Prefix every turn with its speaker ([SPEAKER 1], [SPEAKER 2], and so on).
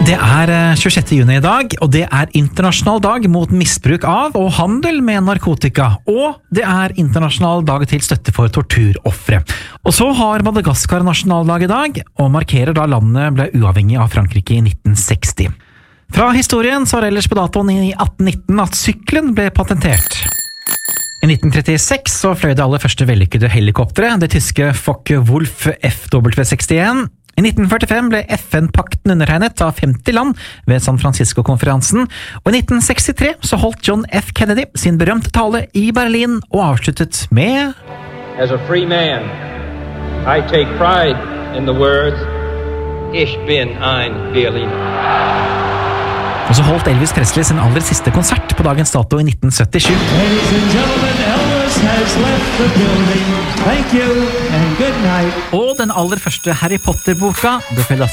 [SPEAKER 1] Det 26. juni I dag, og det internasjonal dag mot misbruk av og handel med narkotika, og det internasjonal dag til støtte for torturoffere. Og så har Madagaskar nasjonaldag I dag, og markerer da landet ble uavhengig av Frankrike I 1960. Fra historien så ellers på datoen I 1819 at syklen ble patentert. I 1936 så fløy det aller første vellykkede helikoptere, det tyske Focke-Wulf FW-61. I 1945 ble FN-pakten undertegnet av 50 land ved San Francisco-konferansen, og I 1963 så holdt John F. Kennedy sin berømte tale I Berlin og avsluttet med
[SPEAKER 2] As a free man, I take pride in the words Ich bin ein Berliner.
[SPEAKER 1] Og så holdt Elvis Presley sin aller siste konsert på dagens dato I 1977.
[SPEAKER 3] Ladies and gentlemen, Elvis has left the building. Thank you and good night.
[SPEAKER 1] Og den aller første Harry Potter-boka, The